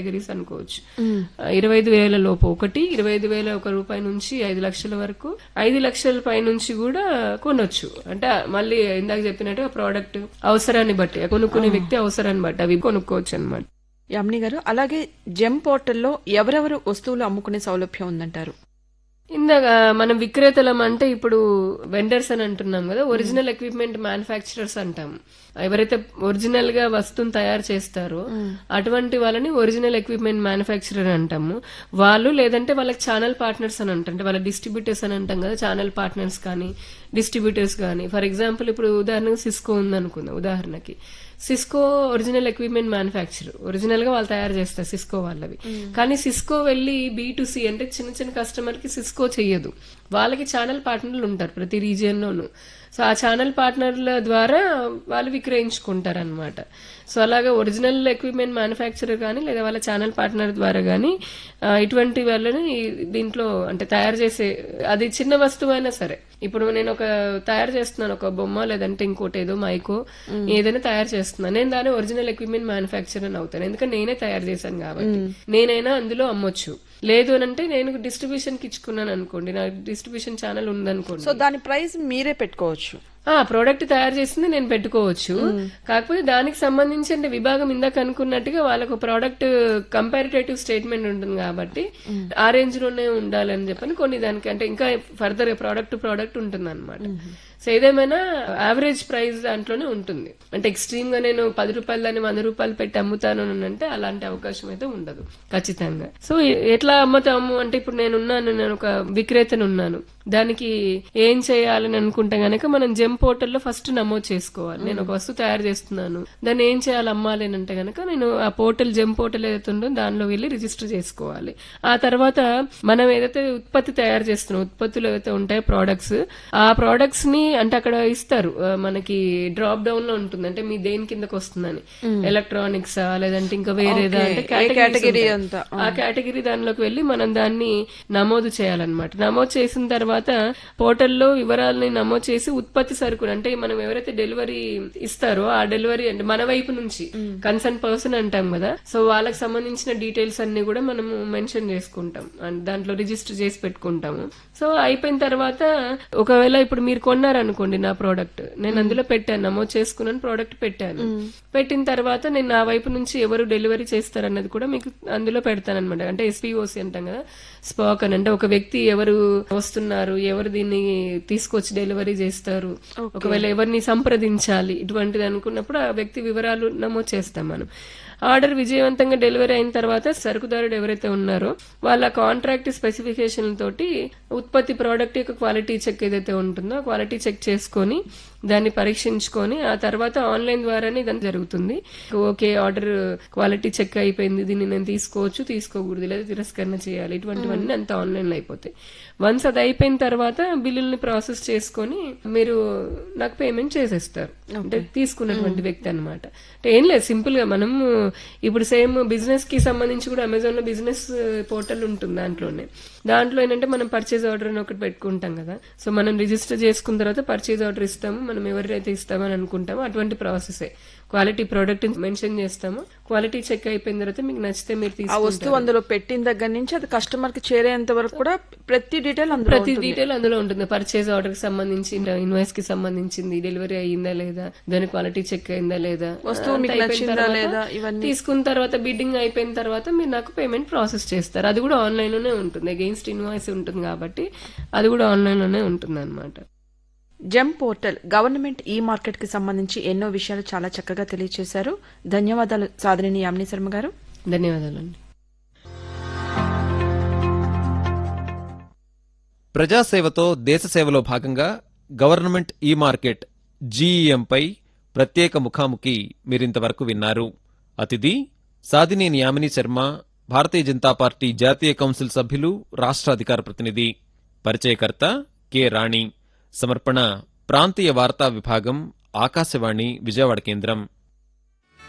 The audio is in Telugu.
కేటగిరీస్ అనుకోవచ్చు. 25,000 లోపు ఒకటి, 25,000 రూపాయి నుంచి 5 లక్షల వరకు, 5 లక్షల పై నుంచి కూడా కొనొచ్చు. అంటే మళ్ళీ ఇందాక చెప్పినట్టు ఆ ప్రోడక్ట్ అవసరాన్ని బట్టి, కొనుక్కునే వ్యక్తి అవసరాన్ని బట్టి అవి కొనుక్కోవచ్చు అనమాట. యామిని గారు, అలాగే జెమ్ పోర్టల్లో ఎవరెవరు వస్తువులు అమ్ముకునే సౌలభ్యం ఉందంటారు? ఇందాక మనం విక్రేతలం అంటే ఇప్పుడు వెండర్స్ అని అంటున్నాం కదా, ఒరిజినల్ ఎక్విప్మెంట్ మ్యానుఫ్యాక్చరర్స్ అంటాం. ఎవరైతే ఒరిజినల్ గా వస్తువుని తయారు చేస్తారో అటువంటి వాళ్ళని ఒరిజినల్ ఎక్విప్మెంట్ మ్యానుఫ్యాక్చరర్ అంటాము. వాళ్ళు లేదంటే వాళ్ళకి ఛానల్ పార్ట్నర్స్ అని అంటాం. అంటే వాళ్ళ డిస్ట్రిబ్యూటర్స్ అని అంటాం కదా, ఛానల్ పార్ట్నర్స్ కానీ డిస్ట్రిబ్యూటర్స్ కానీ. ఫర్ ఎగ్జాంపుల్ ఇప్పుడు ఉదాహరణకు సిస్కో ఉందనుకుందాం. ఉదాహరణకి Cisco original equipment manufacturer, original గా వాళ్ళు తయారు చేస్తారు సిస్కో వాళ్ళవి. కానీ సిస్కో వెళ్లి B2C అంటే చిన్న చిన్న కస్టమర్ కి సిస్కో చెయ్యదు. వాళ్ళకి ఛానల్ పార్ట్నర్లు ఉంటారు ప్రతి రీజియన్ లోను. సో ఆ ఛానల్ పార్ట్నర్ల ద్వారా వాళ్ళు విక్రయించుకుంటారు అనమాట. సో అలాగే ఒరిజినల్ ఎక్విప్మెంట్ మ్యానుఫ్యాక్చరర్ కానీ లేదా వాళ్ళ ఛానల్ పార్ట్నర్ ద్వారా కానీ ఇటువంటి వాళ్ళని దీంట్లో అంటే తయారు చేసే, అది చిన్న వస్తువు అయినా సరే. ఇప్పుడు నేను ఒక తయారు చేస్తున్నాను, ఒక బొమ్మ లేదంటే ఇంకోటి ఏదో మైకో ఏదైనా తయారు చేస్తున్నాను, నేను దాని ఒరిజినల్ ఎక్విప్మెంట్ మ్యానుఫ్యాక్చరర్ అని అవుతాను. ఎందుకంటే నేనే తయారు చేశాను కాబట్టి నేనైనా అందులో అమ్మొచ్చు. లేదు అని అంటే నేను డిస్ట్రిబ్యూషన్ కి ఇచ్చుకున్నాను అనుకోండి, నా డిస్ట్రిబ్యూషన్ ఛానల్ ఉందనుకోండి, సో దాని ప్రైస్ మీరే పెట్టుకోవచ్చు. ప్రోడక్ట్ తయారు చేసింది నేను పెట్టుకోవచ్చు. కాకపోతే దానికి సంబంధించి అంటే విభాగం ఇందాక అనుకున్నట్టుగా వాళ్ళకు ప్రోడక్ట్ కంపారిటేటివ్ స్టేట్మెంట్ ఉంటుంది కాబట్టి ఆ రేంజ్ లోనే ఉండాలని చెప్పని కొన్ని దానికి అంటే ఇంకా ఫర్దర్ ప్రోడక్ట్ ఉంటుంది అనమాట. సో ఏదేమైనా యావరేజ్ ప్రైస్ దాంట్లోనే ఉంటుంది. అంటే ఎక్స్ట్రీమ్ గా నేను 10 రూపాయలు దాన్ని 100 రూపాయలు పెట్టి అమ్ముతాను అంటే అలాంటి అవకాశం అయితే ఉండదు ఖచ్చితంగా. సో ఎట్లా అమ్ముతాము అంటే ఇప్పుడు నేను ఒక విక్రేతను ఉన్నాను, దానికి ఏం చేయాలని అనుకుంటే గనక మనం జెమ్ పోర్టల్లో ఫస్ట్ నమోదు చేసుకోవాలి. నేను ఒక వస్తువు తయారు చేస్తున్నాను, దాన్ని ఏం చేయాలి అమ్మాలి అని అంటే గనక నేను ఆ పోర్టల్ జెమ్ పోర్టల్ ఏదైతే ఉందో దానిలో వెళ్ళి రిజిస్టర్ చేసుకోవాలి. ఆ తర్వాత మనం ఏదైతే ఉత్పత్తి తయారు చేస్తున్నాం, ఉత్పత్తులు ఏవైతే ఉంటాయో ప్రోడక్ట్స్, ఆ ప్రోడక్ట్స్ ని అంటే అక్కడ ఇస్తారు మనకి డ్రాప్ డౌన్ లో ఉంటుంది. అంటే మీ దేని కిందకి వస్తుందని, ఎలక్ట్రానిక్స్ లేదంటే ఇంకా వేరేదా అంటే కేటగిరీ, ఆ కేటగిరీ దానిలోకి వెళ్ళి మనం దాన్ని నమోదు చేయాలన్నమాట. నమోదు చేసిన తర్వాత పోర్టల్లో వివరాలని నమోదు చేసి ఉత్పత్తి సరుకులు అంటే మనం ఎవరైతే డెలివరీ ఇస్తారో ఆ డెలివరీ అంటే మన వైపు నుంచి కన్సర్న్ పర్సన్ అంటాం కదా, సో వాళ్ళకి సంబంధించిన డీటెయిల్స్ అన్ని కూడా మనము మెన్షన్ చేసుకుంటాం, దాంట్లో రిజిస్టర్ చేసి పెట్టుకుంటాము. సో అయిపోయిన తర్వాత ఒకవేళ ఇప్పుడు మీరు కొన్నారనుకోండి నా ప్రోడక్ట్, నేను అందులో పెట్టాను, నమోదు చేసుకున్నాను, ప్రోడక్ట్ పెట్టాను. పెట్టిన తర్వాత నేను నా వైపు నుంచి ఎవరు డెలివరీ చేస్తారన్నది కూడా మీకు అందులో పెడతాను అనమాట. అంటే SPOC అంటాం కదా, స్పాక్ అని అంటే ఒక వ్యక్తి ఎవరు వస్తున్నారు, ఎవరు దీన్ని తీసుకొచ్చి డెలివరీ చేస్తారు, ఒకవేళ ఎవరిని సంప్రదించాలి ఇటువంటిది అనుకున్నప్పుడు ఆ వ్యక్తి వివరాలు నమోదు చేస్తాం మనం. ఆర్డర్ విజయవంతంగా డెలివరీ అయిన తర్వాత సరుకుదారుడు ఎవరైతే ఉన్నారో వాళ్ళ కాంట్రాక్ట్ స్పెసిఫికేషన్ తోటి ఉత్పత్తి ప్రోడక్ట్ యొక్క క్వాలిటీ చెక్ ఏదైతే ఉంటుందో క్వాలిటీ చెక్ చేసుకొని దాన్ని పరీక్షించుకొని ఆ తర్వాత ఆన్లైన్ ద్వారానే ఇదంతా జరుగుతుంది. ఓకే, ఆర్డర్ క్వాలిటీ చెక్ అయిపోయింది, దీన్ని నేను తీసుకోవచ్చు, తీసుకోకూడదు లేదా తిరస్కరణ చేయాలి, ఇటువంటివన్నీ అంతా ఆన్లైన్ లో అయిపోతాయి. వన్స్ అది అయిపోయిన తర్వాత బిల్లుల్ని ప్రాసెస్ చేసుకొని మీరు నాకు పేమెంట్ చేసేస్తారు, అంటే తీసుకున్నటువంటి వ్యక్తి అనమాట. అంటే ఏం లేదు, సింపుల్ గా మనం ఇప్పుడు సేమ్ బిజినెస్ కి సంబంధించి కూడా అమెజాన్ లో బిజినెస్ పోర్టల్ ఉంటుంది, దాంట్లో ఏంటంటే మనం పర్చేజ్ ఆర్డర్ అని ఒకటి పెట్టుకుంటాం కదా. సో మనం రిజిస్టర్ చేసుకున్న తర్వాత పర్చేజ్ ఆర్డర్ ఇస్తాము, మనం ఎవరైతే ఇస్తామని అనుకుంటామో అటువంటి ప్రాసెస్. క్వాలిటీ ప్రోడక్ట్ మెన్షన్ చేస్తాము, క్వాలిటీ చెక్ అయిపోయిన తర్వాత మీకు నచ్చితే మీరు తీసుకుంటారు. వస్తువు అందులో పెట్టిన దగ్గర నుంచి అది కస్టమర్ కి చేరేంత వరకు కూడా ప్రతి డీటెయిల్ అందులో ఉంటుంది. పర్చేజ్ ఆర్డర్ కి సంబంధించి, ఇన్వాయిస్ కి సంబంధించింది, డెలివరీ అయ్యిందా లేదా, దాని క్వాలిటీ చెక్ అయిందా లేదా, వస్తువు తీసుకున్న తర్వాత బిడ్డింగ్ అయిపోయిన తర్వాత మీరు నాకు పేమెంట్ ప్రాసెస్ చేస్తారు. అది కూడా ఆన్లైన్ లోనే ఉంటుంది, అగెయిన్స్ట్ ఇన్వాయిస్ ఉంటుంది కాబట్టి అది కూడా ఆన్లైన్ లోనే ఉంటుంది అనమాట. జెమ్ పోర్టల్ గవర్నమెంట్ ఈ మార్కెట్ కి సంబంధించి ఎన్నో విషయాలు చాలా చక్కగా తెలియజేశారు. ధన్యవాదాలు సాధనేని యామిని శర్మ గారు. ధన్యవాదాలండి. ప్రజాసేవతో దేశ సేవలో భాగంగా గవర్నమెంట్ ఈ మార్కెట్ GEM పై ప్రత్యేక ముఖాముఖి మీరింతవరకు విన్నారు. అతిథి సాధినేని యామిని శర్మ, భారతీయ జనతా పార్టీ జాతీయ కౌన్సిల్ సభ్యులు, రాష్ట్ర అధికార ప్రతినిధి. పరిచయకర్త కె రాణి. సమర్పణ ప్రాంతీయ వార్తా విభాగం, ఆకాశవాణి విజయవాడ కేంద్రం.